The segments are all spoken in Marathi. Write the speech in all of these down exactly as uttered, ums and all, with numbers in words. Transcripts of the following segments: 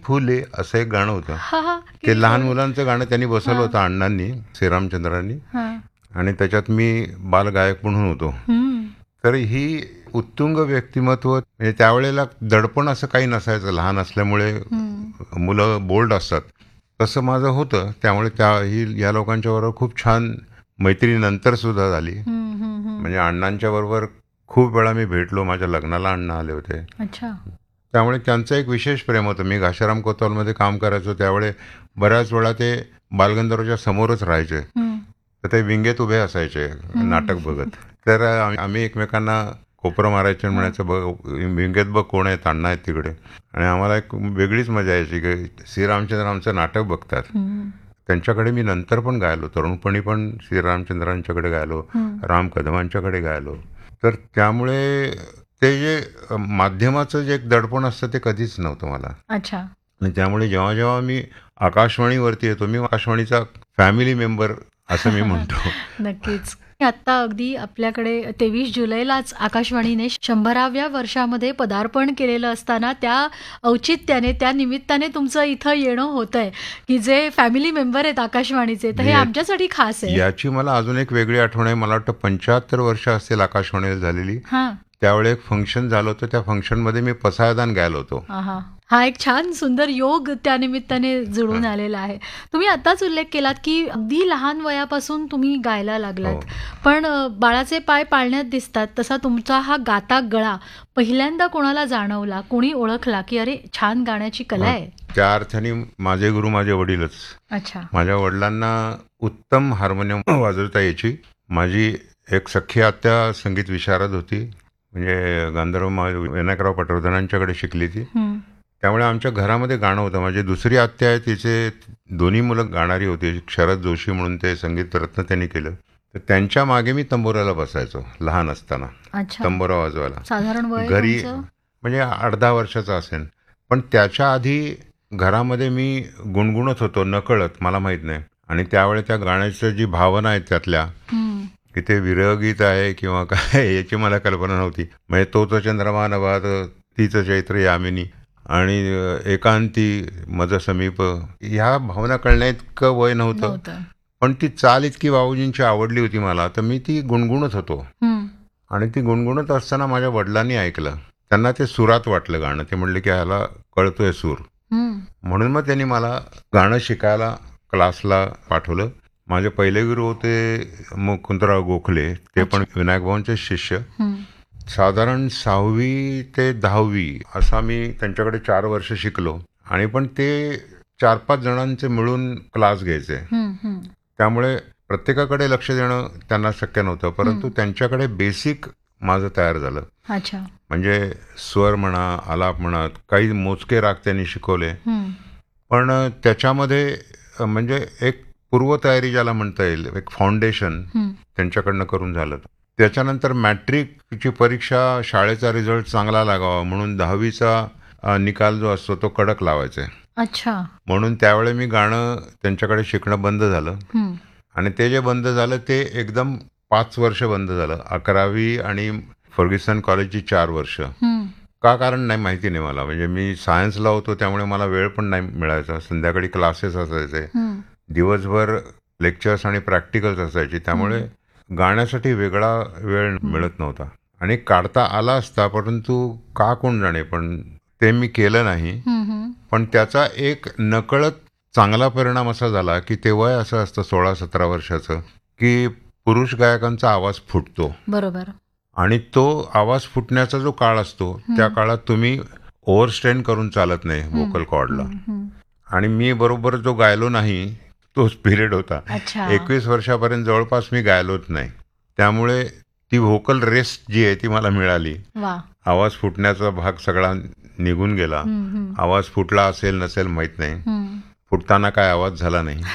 फुले असं एक गाणं होतं. हा हा ते लहान मुलांचं गाणं त्यांनी बसवलं हा. होतं अण्णांनी, श्रीरामचंद्रांनी, हा. आणि त्याच्यात मी बालगायक म्हणून होतो. हम्म. तर ही उत्तुंग व्यक्तिमत्व, म्हणजे त्यावेळेला दडपण असं काही नसायचं. लहान असल्यामुळे हम्म. मुलं बोल्ड असतात, तसं माझं होतं. त्यामुळे त्या ही या लोकांच्या बरोबर खूप छान मैत्री नंतर सुद्धा झाली. हम्म, हम्म, हम्म. म्हणजे अण्णांच्या बरोबर खूप वेळा मी भेटलो. माझ्या लग्नाला अण्णा आले होते. अच्छा. त्यामुळे त्यांचं एक विशेष प्रेम होतं. मी घाशाराम कोतवालमध्ये काम करायचो त्यावेळे बऱ्याच वेळा ते बालगंधर्वच्या समोरच राहायचे. हम्म. तर ते विंगेत उभे असायचे नाटक बघत. तर आम्ही आम्ही एकमेकांना कोपरं मारायचे आणि म्हणायचं, बघ विंगेत बघ कोण आहेत, अण्णा आहेत तिकडे. आणि आम्हाला एक वेगळीच मजा यायची की श्रीरामचंद्र आमचं नाटक बघतात. हम्म. त्यांच्याकडे मी नंतर पण गायलो, तरुणपणी पण श्रीरामचंद्रांच्याकडे गायलो, हम्म. राम कदमांच्याकडे गायलो. तर त्यामुळे ते जे अ, माध्यमाचं जे एक दडपण असतं ते कधीच नव्हतं मला. अच्छा. आणि त्यामुळे जेव्हा जेव्हा मी आकाशवाणीवरती येतो, मी आकाशवाणीचा फॅमिली मेंबर असं मी म्हणतो. नक्कीच. आता अगदी आपल्याकडे तेवीस जुलैलाच आकाशवाणीने शंभराव्या वर्षामध्ये पदार्पण केलेलं असताना त्या औचित्याने, त्या निमित्ताने तुमचं इथं येणं होत आहे, की जे फॅमिली मेंबर आहेत आकाशवाणीचे, तर हे या- आमच्यासाठी खास आहे. याची मला अजून एक वेगळी आठवण आहे. मला वाटतं पंच्याहत्तर वर्ष असतील आकाशवाणीला झालेली. हा. त्यावेळी एक फंक्शन झालं होतं. त्या फंक्शनमध्ये मी पसायदान गायलो होतो. आहा. हा एक छान सुंदर योग त्या निमित्ताने जुळून आलेला आहे. तुम्ही आताच उल्लेख केलात की अगदी लहान वयापासून तुम्ही गायला लागलात, हो. पण अ, बाळाचे पाय पाळण्यात दिसतात तसा तुमचा हा गाता गळा पहिल्यांदा कोणाला जाणवला, कोणी ओळखला की अरे छान गाण्याची कला आहे? त्या अर्थाने माझे गुरु माझे वडीलच. अच्छा. माझ्या वडिलांना उत्तम हार्मोनियम वाजवता यायची. माझी एक सख्खी आत्या संगीत विशारद होती, म्हणजे गांधर्व मा- विनायकराव पटवर्धनांच्याकडे शिकली ती. हम्म. त्यामुळे आमच्या घरामध्ये गाणं होतं. माझी दुसरी आत्या आहे, तिचे दोन्ही मुलं गाणारी होती. शरद जोशी म्हणून ते संगीत रत्न त्यांनी केलं. तर त्यांच्या मागे मी तंबोऱ्याला बसायचो लहान असताना, अच्छा. तंबोरा वाजवायला. साधारण वय घरी तुमचं? म्हणजे आठ दहा वर्षाचा असेल. पण त्याच्या आधी घरामध्ये मी गुणगुणत होतो नकळत, मला माहीत नाही. आणि त्यावेळी त्या गाण्याचं जी भावना आहे त्यातल्या, हम्म. की ते विरहगीत आहे किंवा काय याची मला कल्पना नव्हती. म्हणजे तोच चंद्रमा नभात तीच चैत्र यामिनी आणि अ, एकांती मज समीप, ह्या भावना कळण्या इतकं वय नव्हतं. नव्हतं. पण ती चाल इतकी बाबूजींची आवडली होती मला, तर मी ती गुणगुणत होतो. हम्म. आणि ती गुणगुणत असताना माझ्या वडिलांनी ऐकलं. त्यांना ते सुरात वाटलं गाणं. ते म्हणले की ह्याला कळतोय सूर. हम्म. म्हणून मग त्यांनी मला गाणं शिकायला क्लासला पाठवलं. माझे पहिले गुरु होते मुकुंदराव गोखले, ते पण विनायक भाऊंचे शिष्य. हम्म. साधारण सहावी ते दहावी असा मी त्यांच्याकडे चार वर्ष शिकलो. आणि पण ते चार पाच जणांचे मिळून क्लास घ्यायचे. हम्म. हम्म. त्यामुळे प्रत्येकाकडे लक्ष देणं त्यांना शक्य नव्हतं. परंतु त्यांच्याकडे बेसिक माझं तयार झालं. अच्छा. म्हणजे स्वर म्हणा, आलाप म्हणा, काही मोजके राग त्यांनी शिकवले. हम्म. पण त्याच्यामध्ये अ, म्हणजे एक पूर्वतयारी ज्याला म्हणता येईल, एक फाउंडेशन हम्म. त्यांच्याकडनं करून झालं. त्याच्यानंतर मॅट्रिकची परीक्षा, शाळेचा रिझल्ट चांगला लागावा म्हणून दहावीचा अ, निकाल जो असतो तो कडक लावायचे. अच्छा. म्हणून त्यावेळी मी गाणं त्यांच्याकडे शिकणं बंद झालं. हम्म. आणि ते जे बंद झालं ते एकदम पाच वर्ष बंद झालं. अकरावी आणि फर्ग्युसन कॉलेजची चार वर्ष. हम्म. का कारण नाही माहिती नाही मला. म्हणजे मी सायन्सला होतो त्यामुळे मला वेळ पण नाही मिळायचा. संध्याकाळी क्लासेस असायचे, हम्म. दिवसभर लेक्चर्स आणि प्रॅक्टिकल्स असायची. त्यामुळे गाण्यासाठी वेगळा वेळ मिळत नव्हता. आणि काढता आला असता, परंतु का कोण जाणे, पण ते मी केलं नाही. हम्म. हम्म. पण त्याचा एक नकळत चांगला परिणाम असा झाला की ते वय असं असतं सोळा सतरा वर्षाचं, की पुरुष गायकांचा आवाज फुटतो. बरोबर. आणि तो आवाज फुटण्याचा जो काळ असतो त्या काळात तुम्ही ओव्हरस्ट्रेन करून चालत नाही व्होकल कॉर्डला. हम्म. आणि मी बरोबर जो गायलो नाही तोच पिरियड होता. अच्छा. एकवीस वर्षापर्यंत जवळपास मी गायलोच नाही. त्यामुळे ती व्होकल रेस्ट जी आहे ती मला मिळाली. वा. आवाज फुटण्याचा भाग सगळा निघून गेला. हम्म. हम्म. आवाज फुटला असेल नसेल माहीत नाही. हम्म. फुटताना काय आवाज झाला नाही.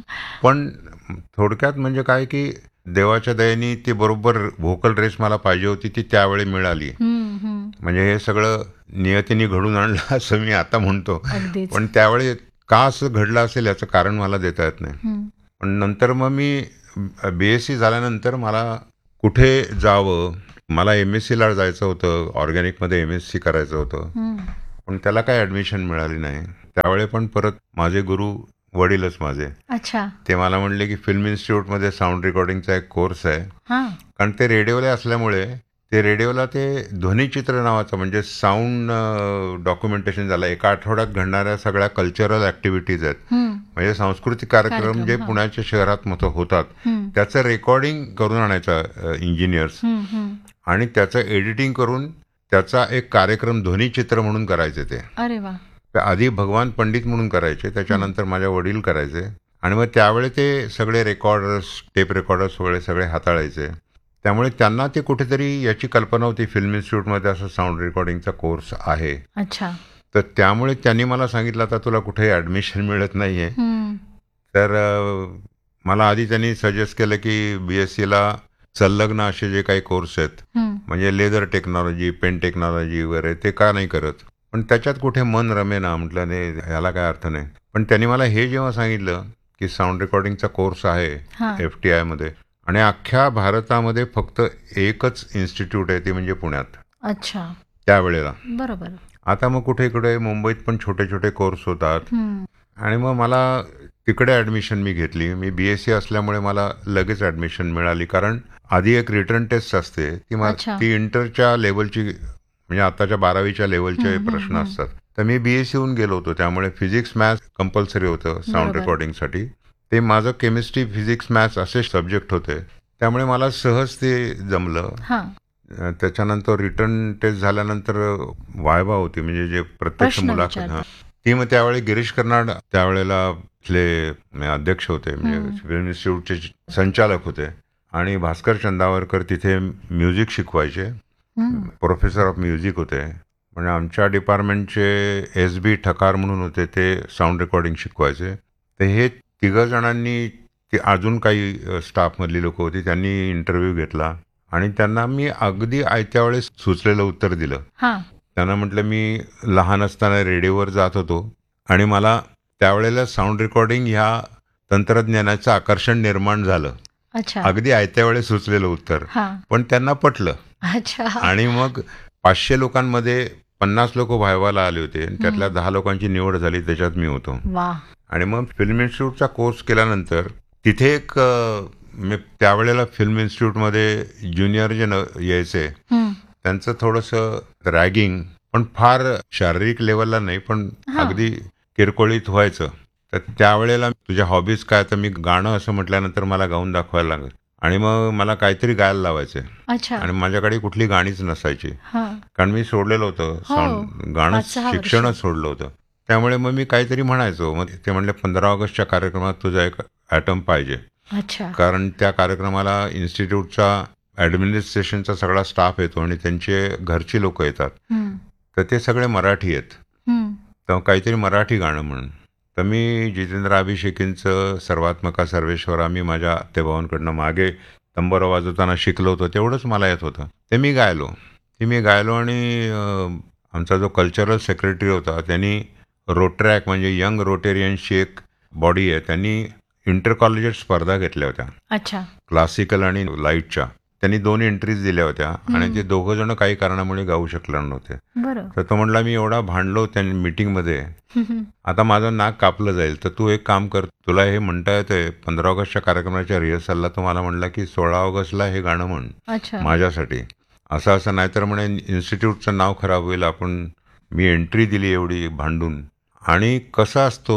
पण थोडक्यात म्हणजे काय की देवाच्या दयेने ती बरोबर व्होकल रेस्ट मला पाहिजे होती ती त्यावेळी मिळाली. हम्म. हम्म. म्हणजे हे सगळं नियतीने घडून आणलं असं मी आता म्हणतो. अगदीच. पण त्यावेळी का असं घडलं असेल याचं कारण मला देता येत नाही. हम्म. पण नंतर मग मी बी एस सी झाल्यानंतर मला कुठे जावं, मला एम एस सीला जायचं होतं, ऑर्गॅनिकमध्ये एम एस सी करायचं होतं. हम्म. पण पण त्याला काही ॲडमिशन मिळाली नाही. त्यावेळी पण परत माझे गुरु वडीलच माझे. अच्छा. ते मला म्हणले की फिल्म इन्स्टिट्यूटमध्ये साऊंड रेकॉर्डिंगचा एक कोर्स आहे. हां. कारण ते रेडिओला असल्यामुळे ते रेडिओला ते ध्वनिचित्र नावाचं म्हणजे साऊंड डॉक्युमेंटेशन झालं. एका आठवड्यात घडणाऱ्या सगळ्या कल्चरल ॲक्टिव्हिटीज आहेत. हं. म्हणजे सांस्कृतिक कार्यक्रम कार्यक्रम, जे हां. पुण्याच्या शहरात मोठं होतात हं. त्याचं रेकॉर्डिंग करून आणायचं इंजिनियर्स हं, हं. आणि त्याचं एडिटिंग करून त्याचा एक कार्यक्रम ध्वनिचित्र म्हणून करायचे ते. अरे वा. ते आधी भगवान पंडित म्हणून करायचे, त्याच्यानंतर माझ्या वडील करायचे आणि मग त्यावेळी ते सगळे रेकॉर्डर्स टेप रेकॉर्डर्स वगैरे सगळे हाताळायचे. त्यामुळे त्यांना ते कुठेतरी याची कल्पना होती फिल्म इन्स्टिट्यूटमध्ये असं साऊंड रेकॉर्डिंगचा कोर्स आहे. अच्छा. तर त्यामुळे त्यांनी मला सांगितलं आता तुला कुठेही ॲडमिशन मिळत नाही आहे. हं. तर अ, मला आधी त्यांनी सजेस्ट केलं की बी एस सीला संलग्न असे जे काही कोर्स आहेत हं. म्हणजे लेदर टेक्नॉलॉजी पेन टेक्नॉलॉजी वगैरे ते का नाही करत. पण त्याच्यात कुठे मन रमेना. म्हटलं नाही याला काय अर्थ नाही. पण त्यांनी मला हे जेव्हा सांगितलं की साऊंड रेकॉर्डिंगचा कोर्स आहे हां. एफ टी आयमध्ये आणि अख्ख्या भारतामध्ये फक्त एकच इन्स्टिट्यूट आहे ती म्हणजे पुण्यात अच्छा. त्यावेळेला. बरोबर. आता मग कुठे इकडे मुंबईत पण छोटे छोटे कोर्स होतात हं. आणि मग मला तिकडे ॲडमिशन मी घेतली. मी बी एस सी असल्यामुळे मला लगेच ॲडमिशन मिळाली कारण आधी एक रिटर्न टेस्ट असते ती मा अच्छा. ती इंटरच्या लेवलची म्हणजे आताच्या बारावीच्या लेवलचे हं, हं, प्रश्न हं. असतात. तर मी बी एस सी होऊन गेलो होतो त्यामुळे फिजिक्स मॅथ्स कंपल्सरी होतं साऊंड बरोबर. रेकॉर्डिंगसाठी. ते माझं केमिस्ट्री फिजिक्स मॅथ्स असे सब्जेक्ट होते त्यामुळे मला सहज ते जमलं. हां. अ, त्याच्यानंतर रिटर्न टेस्ट झाल्यानंतर वायवा होती म्हणजे जे प्रत्यक्ष प्रश्न मुलाखत विचारतात. हां ती मग त्यावेळी गिरीश कर्नाड त्यावेळेला इथले अध्यक्ष होते म्हणजे हं. फिल्म इन्स्टिट्यूटचे संचालक होते आणि भास्कर चंदावरकर तिथे म्युझिक शिकवायचे. हं. प्रोफेसर ऑफ म्युझिक होते. म्हणजे आमच्या डिपार्टमेंटचे एस बी ठकार म्हणून होते ते साऊंड रेकॉर्डिंग शिकवायचे. तर हे तिघं जणांनी ते अजून काही स्टाफमधली लोक होती त्यांनी इंटरव्ह्यू घेतला आणि त्यांना मी अगदी आयत्या वेळेस सुचलेलं उत्तर दिलं. हां. त्यांना म्हटलं मी लहान असताना रेडिओवर जात होतो आणि मला त्यावेळेला साऊंड रेकॉर्डिंग ह्या तंत्रज्ञानाचं आकर्षण निर्माण झालं. अच्छा. अगदी आयत्या वेळेस सुचलेलं उत्तर. हां. पण त्यांना पटलं अच्छा. आणि मग पाचशे लोकांमध्ये पन्नास लोक व्हायवाला आले होते आणि त्यातल्या हं. दहा लोकांची निवड झाली त्याच्यात मी होतो. वाह! आणि मग फिल्म इन्स्टिट्यूटचा कोर्स केल्यानंतर तिथे एक अ, मी त्यावेळेला फिल्म इन्स्टिट्यूटमध्ये ज्युनियर जे न यायचे हं. त्यांचं थोडंसं रॅगिंग पण फार शारीरिक लेवलला नाही पण हां. अगदी किरकोळीत व्हायचं. तर त्यावेळेला तुझ्या हॉबीज काय तर मी गाणं असं म्हटल्यानंतर मला गाऊन दाखवायला लागत आणि मग मला काहीतरी गायला लावायचे अच्छा. आणि माझ्याकडे कुठली गाणीच नसायची हां. कारण मी सोडलेलं होतं हो. साऊंड गाणं पाच सहा वर्ष. शिक्षणच सोडलं होतं. त्यामुळे मग मी काहीतरी म्हणायचो. मग ते म्हणले पंधरा ऑगस्टच्या कार्यक्रमात तुझा एक ॲटम पाहिजे अच्छा. कारण त्या कार्यक्रमाला इन्स्टिट्यूटचा ॲडमिनिस्ट्रेशनचा सगळा स्टाफ येतो आणि त्यांचे घरची लोक येतात. हं. तर ते सगळे मराठी आहेत. हं. तर काहीतरी मराठी गाणं म्हणून. तर मी जितेंद्र अभिषेकींचं सर्वात्मका सर्वेश्वरा मी माझ्या आत्तेभावांकडनं मागे तंबोरा वाजवताना शिकलो होतो तेवढंच मला येत होतं. ते मी गायलो. ते मी गायलो आणि अ, आमचा जो कल्चरल सेक्रेटरी होता त्यांनी रोटरॅक म्हणजे यंग रोटेरियन्सची एक बॉडी आहे त्यांनी इंटर कॉलेजेस स्पर्धा घेतल्या होत्या अच्छा. क्लासिकल आणि लाईटच्या. त्यांनी दोन एंट्रीज दिल्या होत्या आणि हं. ते दोघं जण काही कारणामुळे गाऊ शकले नव्हते. बरं. तर तो म्हणला मी एवढा भांडलो त्या मीटिंगमध्ये हं, हं. आता माझं नाक कापलं जाईल तर तू एक काम कर तुला हे म्हणता येतंय पंधरा ऑगस्टच्या कार्यक्रमाच्या रिहर्सलला तो मला म्हणला की सोळा ऑगस्टला हे गाणं म्हण अच्छा. माझ्यासाठी. असं असं नाहीतर म्हणे इन्स्टिट्यूटचं नाव खराब होईल. आपण मी एंट्री दिली एवढी भांडून आणि कसा असतो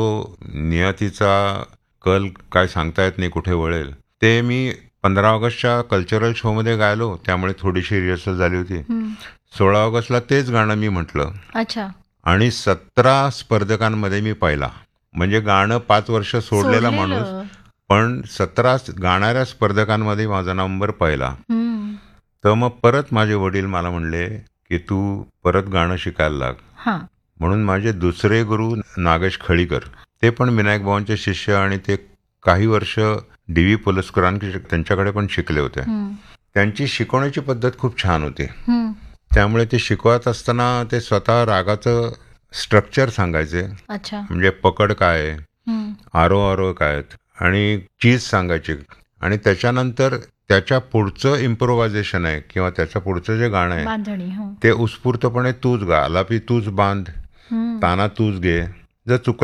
नियतीचा कल काय सांगता येत नाही कुठे वळेल. ते मी पंधरा ऑगस्टच्या कल्चरल शोमध्ये गायलो त्यामुळे थोडीशी रिहर्सल झाली होती. हं. सोळा ऑगस्टला तेच गाणं मी म्हटलं अच्छा. आणि सतरा स्पर्धकांमध्ये मी पहिला. म्हणजे गाणं पाच वर्ष सोडलेला माणूस सोडलेलं. पण सतरा गाणाऱ्या स्पर्धकांमध्ये माझा नंबर पहिला. हं. तर मग परत माझे वडील मला म्हणले की तू परत गाणं शिकायला लाग. हां. म्हणून माझे दुसरे गुरु नागेश खळीकर ते पण विनायक भावांचे शिष्य आणि ते काही वर्ष डी व्ही पुलस्करांकडे त्यांच्याकडे पण शिकले होते. हं. त्यांची शिकवण्याची पद्धत खूप छान होती. हं. त्यामुळे ते शिकवत असताना ते स्वतः रागाचं स्ट्रक्चर सांगायचे. अच्छा. म्हणजे पकड काय आहे, हं. आरो आरो काय आहेत आणि चीज सांगायची आणि त्याच्यानंतर त्याच्या पुढचं इम्प्रोव्हायझेशन आहे किंवा त्याच्या पुढचं जे गाणं आहे बांधणी. हो. ते उत्स्फूर्तपणे तूच गा आलापी तूच बांध हम्म. ताना तूच घे, जर चुकलं